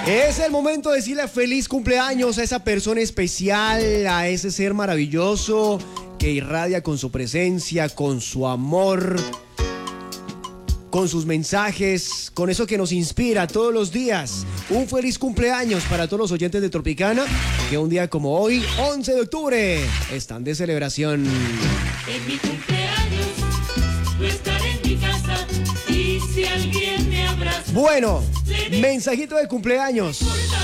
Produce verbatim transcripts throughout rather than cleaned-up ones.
Es el momento de decirle feliz cumpleaños a esa persona especial, a ese ser maravilloso que irradia con su presencia, con su amor, con sus mensajes, con eso que nos inspira todos los días. Un feliz cumpleaños para todos los oyentes de Tropicana, que un día como hoy, once de octubre, están de celebración. En mi cumpleaños, yo estaré en mi casa y si alguien me abraza. Bueno, mensajito de cumpleaños.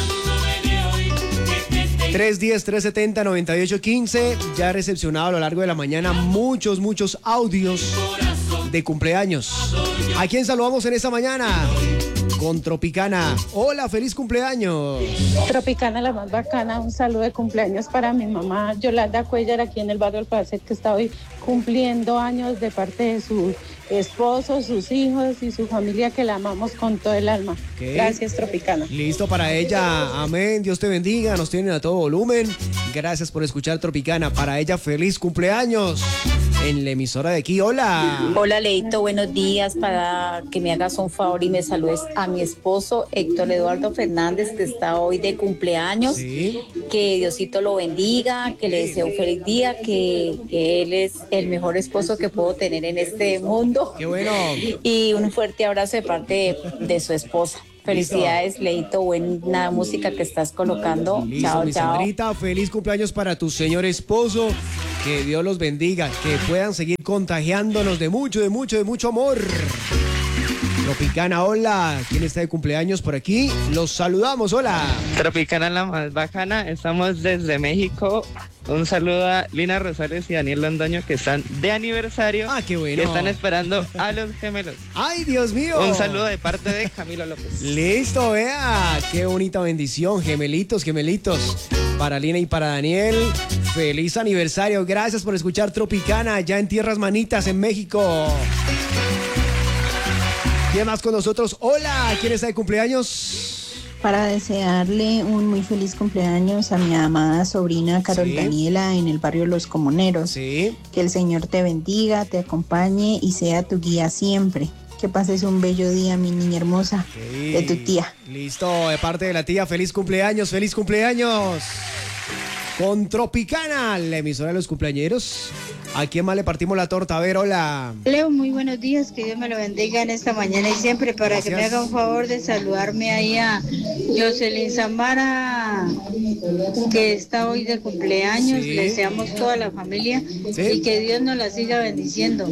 tres diez, tres setenta, noventa y ocho quince. Ya he recepcionado a lo largo de la mañana muchos, muchos audios de cumpleaños. ¿A quién saludamos en esta mañana? Con Tropicana. Hola, feliz cumpleaños. Tropicana, la más bacana. Un saludo de cumpleaños para mi mamá Yolanda Cuellar, aquí en el barrio del Palacet, que está hoy cumpliendo años, de parte de su esposo, sus hijos y su familia, que la amamos con todo el alma. ¿Qué? Gracias, Tropicana. Listo para ella. Amén. Dios te bendiga. Nos tienen a todo volumen. Gracias por escuchar Tropicana. Para ella, feliz cumpleaños. En la emisora de aquí. Hola. Hola, Leito, buenos días. Para que me hagas un favor y me saludes a mi esposo Héctor Eduardo Fernández, que está hoy de cumpleaños. Sí. Que Diosito lo bendiga, que le deseo un feliz día, que, que él es el mejor esposo que puedo tener en este mundo. Qué bueno. Y un fuerte abrazo de parte de, de su esposa. Felicidades, Leito, buena música que estás colocando. Listo, chao, mi chao. Sandrita, feliz cumpleaños para tu señor esposo. Que Dios los bendiga, que puedan seguir contagiándonos de mucho, de mucho, de mucho amor. Tropicana, hola. ¿Quién está de cumpleaños por aquí? Los saludamos, hola. Tropicana, la más bacana. Estamos desde México. Un saludo a Lina Rosales y Daniel Londoño, que están de aniversario. Ah, qué bueno. Que están esperando a los gemelos. ¡Ay, Dios mío! Un saludo de parte de Camilo López. Listo, vea. Qué bonita bendición. Gemelitos, gemelitos. Para Lina y para Daniel. Feliz aniversario. Gracias por escuchar Tropicana, allá en Tierras Manitas, en México. ¿Quién más con nosotros? Hola, ¿quién está de cumpleaños? Para desearle un muy feliz cumpleaños a mi amada sobrina Carol sí. Daniela, en el barrio Los Comuneros. Sí. Que el Señor te bendiga, te acompañe y sea tu guía siempre. Que pases un bello día, mi niña hermosa, sí. de tu tía. Listo, de parte de la tía, feliz cumpleaños, feliz cumpleaños. Con Tropicana, la emisora de los cumpleañeros. ¿A quién más le partimos la torta? A ver, hola. Leo, muy buenos días, que Dios me lo bendiga en esta mañana y siempre. Para Gracias. Que me haga un favor de saludarme ahí a Jocelyn Zambara, que está hoy de cumpleaños. Sí. Le deseamos toda la familia ¿Sí? y que Dios nos la siga bendiciendo.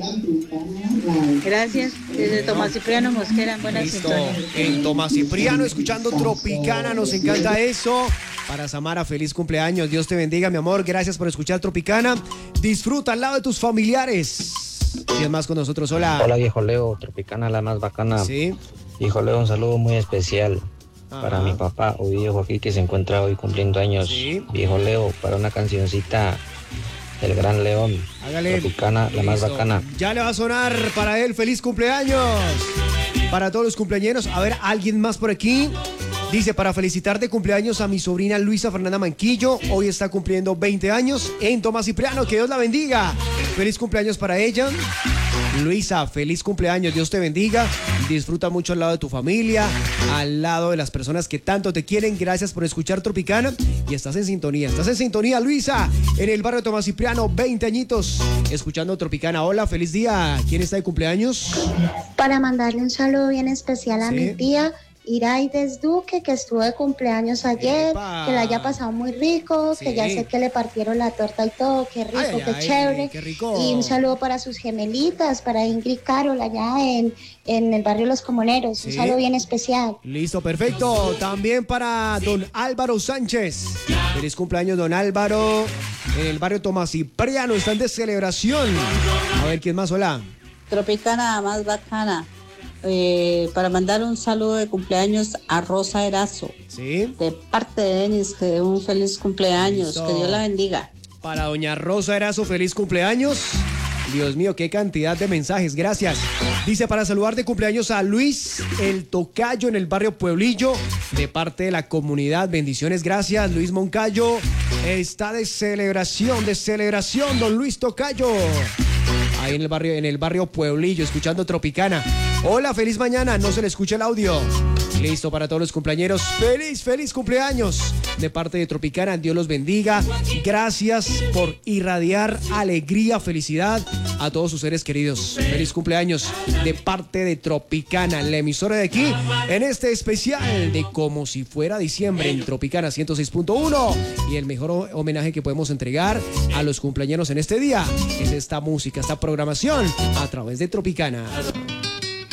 Gracias, desde Tomás Cipriano Mosquera, en buena Listo. sintonía. En Tomás Cipriano, escuchando Tropicana, nos encanta eso. Para Samara, feliz cumpleaños, Dios te bendiga, mi amor, gracias por escuchar Tropicana. Disfruta al lado de tus familiares. ¿Quién más con nosotros? Hola. Hola, viejo Leo, Tropicana, la más bacana. Sí. Viejo Leo, un saludo muy especial. Ajá. Para mi papá, Ovidio Joaquín, que se encuentra hoy cumpliendo años. Sí. Viejo Leo, para una cancioncita del Gran León. Hágale. Tropicana, la más bacana. Ya le va a sonar para él, feliz cumpleaños. Para todos los cumpleañeros, a ver, alguien más por aquí. Dice, para felicitar de cumpleaños a mi sobrina Luisa Fernanda Manquillo, hoy está cumpliendo veinte años en Tomás Cipriano, que Dios la bendiga. Feliz cumpleaños para ella. Luisa, feliz cumpleaños, Dios te bendiga. Disfruta mucho al lado de tu familia, al lado de las personas que tanto te quieren. Gracias por escuchar Tropicana y estás en sintonía. Estás en sintonía, Luisa, en el barrio de Tomás Cipriano, veinte añitos, escuchando Tropicana. Hola, feliz día. ¿Quién está de cumpleaños? Para mandarle un saludo bien especial a ¿Sí? mi tía Iraides Duque, que estuvo de cumpleaños ayer. ¡Epa! Que la haya pasado muy rico, sí. que ya sé que le partieron la torta y todo, qué rico, ay, qué ay, chévere. Qué rico. Y un saludo para sus gemelitas, para Ingrid Carol, allá en, en el barrio Los Comuneros. Sí. Un saludo bien especial. Listo, perfecto. También para don Álvaro Sánchez. Feliz cumpleaños, don Álvaro. En el barrio Tomás Cipriano están de celebración. A ver, ¿quién más? Hola. Tropicana, más bacana. Eh, para mandar un saludo de cumpleaños a Rosa Erazo. Sí. De parte de Denis, que un feliz cumpleaños. Listo. Que Dios la bendiga. Para doña Rosa Erazo, feliz cumpleaños. Dios mío, qué cantidad de mensajes, gracias. Dice, para saludar de cumpleaños a Luis el Tocayo en el barrio Pueblillo, de parte de la comunidad. Bendiciones, gracias, Luis Moncayo. Está de celebración, de celebración, don Luis Tocayo. Ahí en el barrio, en el barrio Pueblillo, escuchando Tropicana. Hola, feliz mañana, no se le escucha el audio. Listo, para todos los cumpleañeros. Feliz, feliz cumpleaños de parte de Tropicana. Dios los bendiga. Gracias por irradiar alegría, felicidad a todos sus seres queridos. Feliz cumpleaños de parte de Tropicana, la emisora de aquí, en este especial de Como si fuera diciembre en Tropicana ciento seis punto uno. Y el mejor homenaje que podemos entregar a los cumpleañeros en este día es esta música, esta programación a través de Tropicana.